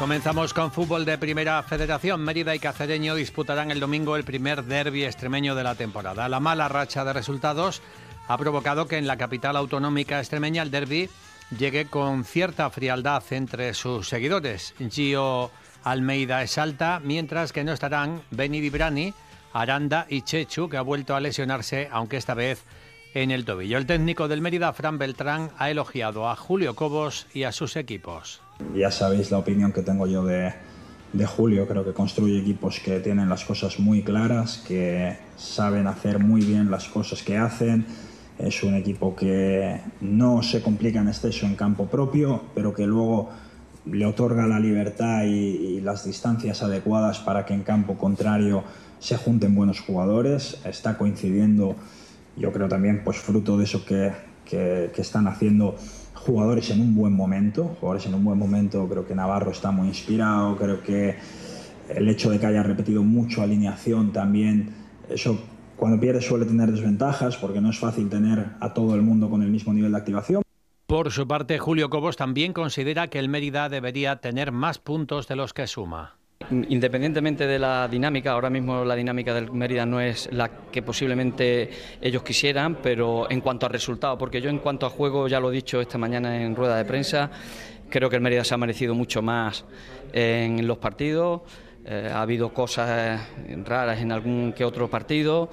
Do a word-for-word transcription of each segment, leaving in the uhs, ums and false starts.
Comenzamos con fútbol de Primera Federación. Mérida y Cacereño disputarán el domingo el primer derbi extremeño de la temporada. La mala racha de resultados ha provocado que en la capital autonómica extremeña el derbi llegue con cierta frialdad entre sus seguidores. Gio Almeida es alta, mientras que no estarán Beni Dibrani, Aranda y Chechu, que ha vuelto a lesionarse, aunque esta vez en el tobillo. El técnico del Mérida, Fran Beltrán, ha elogiado a Julio Cobos y a sus equipos. Ya sabéis la opinión que tengo yo de, de Julio. Creo que construye equipos que tienen las cosas muy claras, que saben hacer muy bien las cosas que hacen. Es un equipo que no se complica en exceso en campo propio, pero que luego le otorga la libertad y, y las distancias adecuadas para que en campo contrario se junten buenos jugadores. Está coincidiendo, yo creo también, pues fruto de eso que, que, que están haciendo jugadores en un buen momento, jugadores en un buen momento. Creo que Navarro está muy inspirado, creo que el hecho de que haya repetido mucho alineación también, eso cuando pierdes suele tener desventajas porque no es fácil tener a todo el mundo con el mismo nivel de activación. Por su parte, Julio Cobos también considera que el Mérida debería tener más puntos de los que suma. Independientemente de la dinámica, ahora mismo la dinámica del Mérida no es la que posiblemente ellos quisieran, pero en cuanto a resultados, porque yo en cuanto a juego, ya lo he dicho esta mañana en rueda de prensa, creo que el Mérida se ha merecido mucho más en los partidos. Eh, ha habido cosas raras en algún que otro partido.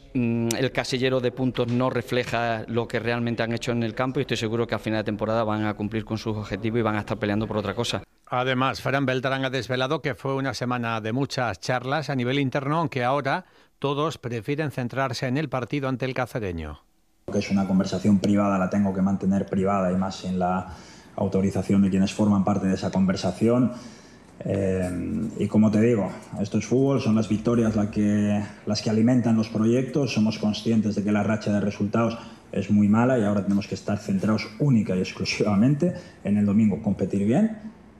El casillero de puntos no refleja lo que realmente han hecho en el campo y estoy seguro que a final de temporada van a cumplir con sus objetivos y van a estar peleando por otra cosa. Además, Fran Beltrán ha desvelado que fue una semana de muchas charlas a nivel interno, aunque ahora todos prefieren centrarse en el partido ante el Cacereño. Que es una conversación privada, la tengo que mantener privada y más sin la autorización de quienes forman parte de esa conversación. Eh, y como te digo, esto es fútbol, son las victorias las que, las que alimentan los proyectos. Somos conscientes de que la racha de resultados es muy mala y ahora tenemos que estar centrados única y exclusivamente en el domingo, competir bien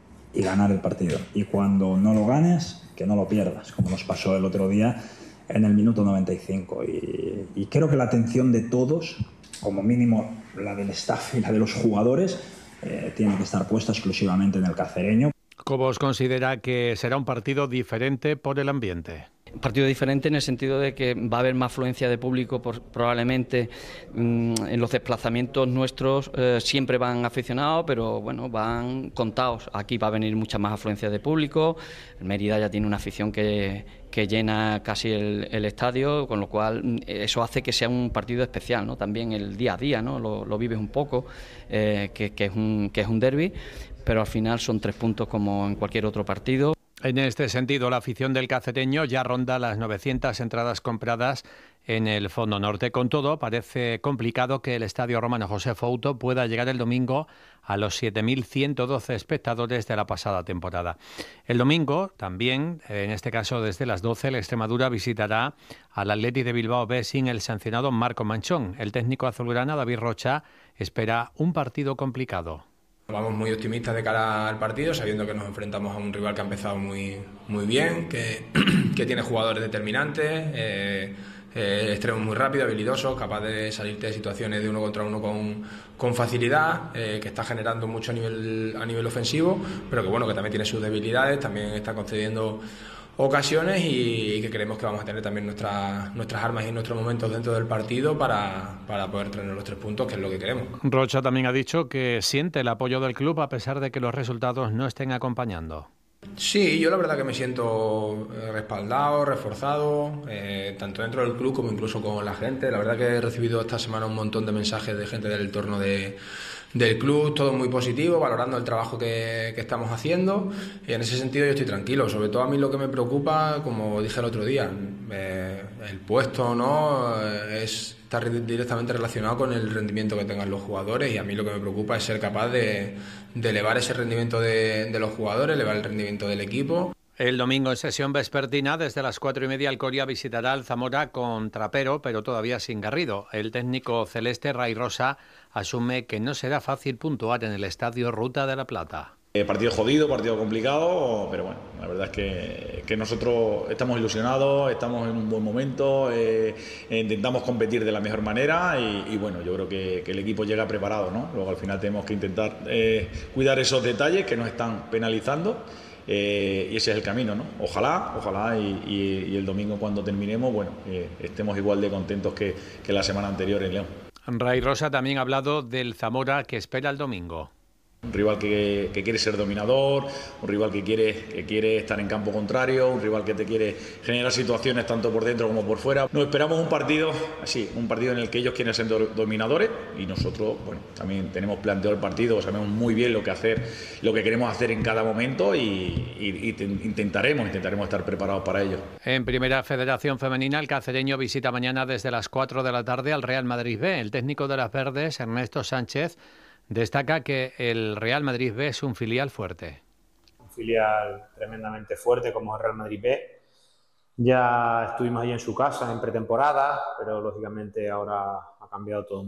y ganar el partido. Y cuando no lo ganes, que no lo pierdas, como nos pasó el otro día en el minuto noventa y cinco. Y, y creo que la atención de todos, como mínimo la del staff y la de los jugadores, eh, tiene que estar puesta exclusivamente en el Cacereño. Cobos considera que será un partido diferente por el ambiente. Un partido diferente en el sentido de que va a haber más afluencia de público, por, probablemente mmm, en los desplazamientos nuestros eh, siempre van aficionados, pero bueno, van contados. Aquí va a venir mucha más afluencia de público. El Mérida ya tiene una afición que, que llena casi el, el estadio, con lo cual eso hace que sea un partido especial, ¿no? También el día a día, ¿no? Lo, lo vives un poco, eh, que, que es un, que es un derbi, pero al final son tres puntos como en cualquier otro partido. En este sentido, la afición del Cacereño ya ronda las novecientas entradas compradas en el Fondo Norte. Con todo, parece complicado que el Estadio Romano José Fouto pueda llegar el domingo a los siete mil ciento doce espectadores de la pasada temporada. El domingo, también, en este caso desde las doce, el Extremadura visitará al Athletic de Bilbao B sin el sancionado Marco Manchón. El técnico azulgrana, David Rocha, espera un partido complicado. Vamos muy optimistas de cara al partido, sabiendo que nos enfrentamos a un rival que ha empezado muy, muy bien, que, que tiene jugadores determinantes, eh, eh, extremos muy rápidos, habilidosos, capaz de salirte de situaciones de uno contra uno con, con facilidad, eh, que está generando mucho a nivel, a nivel ofensivo, pero que bueno, que también tiene sus debilidades, también está concediendo ocasiones y, y que creemos que vamos a tener también nuestras nuestras armas y nuestros momentos dentro del partido para, para poder traer los tres puntos, que es lo que queremos. Rocha también ha dicho que siente el apoyo del club a pesar de que los resultados no estén acompañando. Sí, yo la verdad que me siento respaldado, reforzado, eh, tanto dentro del club como incluso con la gente. La verdad que he recibido esta semana un montón de mensajes de gente del entorno de del club, todo muy positivo, valorando el trabajo que, que estamos haciendo, y en ese sentido yo estoy tranquilo. Sobre todo a mí lo que me preocupa, como dije el otro día, eh, el puesto no eh, es está directamente relacionado con el rendimiento que tengan los jugadores, y a mí lo que me preocupa es ser capaz de, de elevar ese rendimiento de, de los jugadores, elevar el rendimiento del equipo. El domingo en sesión vespertina, desde las cuatro y media, el Coria visitará al Zamora con Trapero, pero todavía sin Garrido. El técnico celeste, Ray Rosa, asume que no será fácil puntuar en el estadio Ruta de la Plata. Eh, partido jodido, partido complicado, pero bueno, la verdad es que, que nosotros estamos ilusionados, estamos en un buen momento, eh, intentamos competir de la mejor manera y, y bueno, yo creo que, que el equipo llega preparado, ¿no? Luego al final tenemos que intentar eh, cuidar esos detalles que nos están penalizando eh, y ese es el camino, ¿no? Ojalá, ojalá y, y, y el domingo cuando terminemos, bueno, eh, estemos igual de contentos que, que la semana anterior en León. Ray Rosa también ha hablado del Zamora que espera el domingo. Un rival que, que quiere ser dominador, un rival que quiere, que quiere estar en campo contrario, un rival que te quiere generar situaciones tanto por dentro como por fuera. Nos esperamos un partido así, un partido en el que ellos quieren ser dominadores y nosotros, bueno, también tenemos planteado el partido, sabemos muy bien lo que hacer, lo que queremos hacer en cada momento y, y, y intentaremos, intentaremos estar preparados para ello. En Primera Federación Femenina, el cacereño visita mañana desde las cuatro de la tarde al Real Madrid B. El técnico de las Verdes, Ernesto Sánchez, destaca que el Real Madrid B es un filial fuerte. Un filial tremendamente fuerte como el Real Madrid B. Ya estuvimos allí en su casa en pretemporada, pero lógicamente ahora ha cambiado todo